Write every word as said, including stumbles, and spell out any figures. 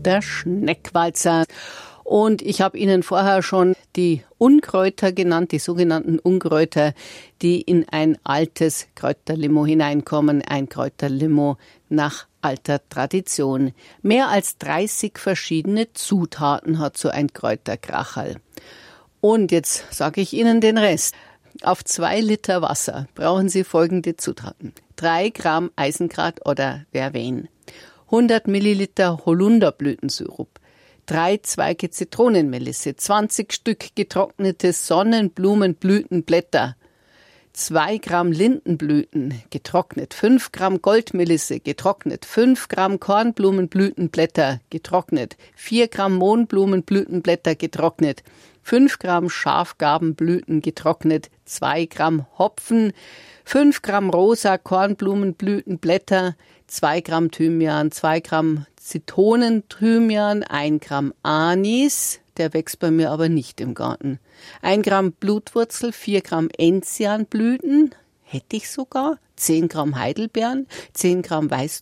der Schneckwalzer. Und ich habe Ihnen vorher schon die Unkräuter genannt, die sogenannten Unkräuter, die in ein altes Kräuterlimo hineinkommen. Ein Kräuterlimo nach alter Tradition. Mehr als dreißig verschiedene Zutaten hat so ein Kräuterkracherl. Und jetzt sage ich Ihnen den Rest. Auf zwei Liter Wasser brauchen Sie folgende Zutaten. Drei Gramm Eisengrat oder Vervein, hundert Milliliter Holunderblütensirup, drei Zweige Zitronenmelisse, zwanzig Stück getrocknete Sonnenblumenblütenblätter, zwei Gramm Lindenblüten, getrocknet, fünf Gramm Goldmelisse, getrocknet, fünf Gramm Kornblumenblütenblätter, getrocknet, vier Gramm Mohnblumenblütenblätter, getrocknet, fünf Gramm Schafgarbenblüten, getrocknet, zwei Gramm Hopfen, fünf Gramm rosa Kornblumenblütenblätter, zwei Gramm Thymian, zwei Gramm Zitronenthymian, ein Gramm Anis, der wächst bei mir aber nicht im Garten, ein Gramm Blutwurzel, vier Gramm Enzianblüten, hätte ich sogar, zehn Gramm Heidelbeeren, zehn Gramm Weiß